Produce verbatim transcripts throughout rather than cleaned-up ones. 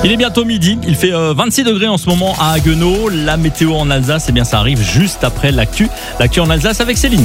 Il est bientôt midi, il fait euh, vingt-six degrés en ce moment à Haguenau. La météo en Alsace, eh bien ça arrive juste après l'actu. L'actu en Alsace avec Céline.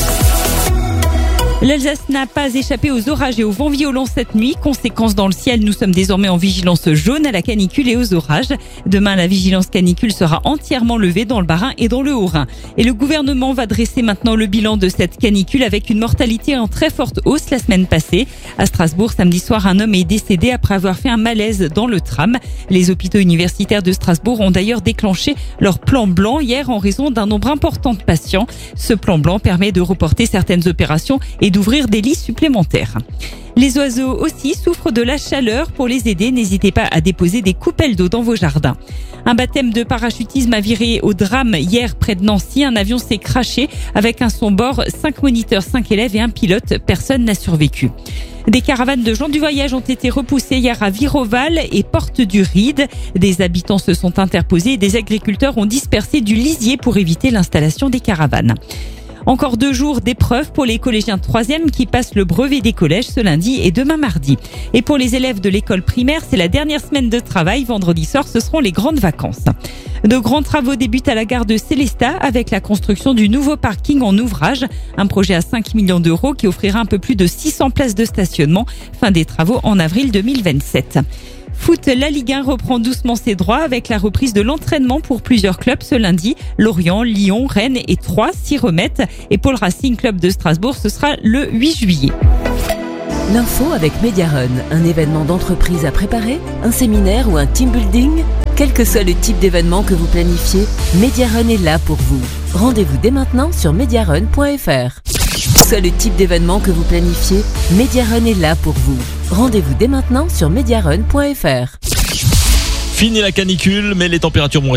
L'Alsace n'a pas échappé aux orages et aux vents violents cette nuit. Conséquence dans le ciel, nous sommes désormais en vigilance jaune à la canicule et aux orages. Demain, la vigilance canicule sera entièrement levée dans le Bas-Rhin et dans le Haut-Rhin. Et le gouvernement va dresser maintenant le bilan de cette canicule avec une mortalité en très forte hausse la semaine passée. À Strasbourg, samedi soir, un homme est décédé après avoir fait un malaise dans le tram. Les hôpitaux universitaires de Strasbourg ont d'ailleurs déclenché leur plan blanc hier en raison d'un nombre important de patients. Ce plan blanc permet de reporter certaines opérations et d'ouvrir des lits supplémentaires. Les oiseaux aussi souffrent de la chaleur. Pour les aider, n'hésitez pas à déposer des coupelles d'eau dans vos jardins. Un baptême de parachutisme a viré au drame hier près de Nancy. Un avion s'est crashé avec à son bord cinq moniteurs, cinq élèves et un pilote. Personne n'a survécu. Des caravanes de gens du voyage ont été repoussées hier à Viroval et Porte du Ride. Des habitants se sont interposés et des agriculteurs ont dispersé du lisier pour éviter l'installation des caravanes. Encore deux jours d'épreuves pour les collégiens de troisième qui passent le brevet des collèges ce lundi et demain mardi. Et pour les élèves de l'école primaire, c'est la dernière semaine de travail. Vendredi soir, ce seront les grandes vacances. De grands travaux débutent à la gare de Sélestat avec la construction du nouveau parking en ouvrage. Un projet à cinq millions d'euros qui offrira un peu plus de six cents places de stationnement. Fin des travaux en avril deux mille vingt-sept. Foot, la Ligue un reprend doucement ses droits avec la reprise de l'entraînement pour plusieurs clubs ce lundi. Lorient, Lyon, Rennes et Troyes s'y remettent. Et pour le Racing Club de Strasbourg, ce sera le huit juillet. L'info avec Mediarun, un événement d'entreprise à préparer, un séminaire ou un team building. Quel que soit le type d'événement que vous planifiez, Mediarun est là pour vous. Rendez-vous dès maintenant sur mediarun point f r. Soit le type d'événement que vous planifiez, Mediarun est là pour vous. Rendez-vous dès maintenant sur mediarun point f r. Fini la canicule, mais les températures vont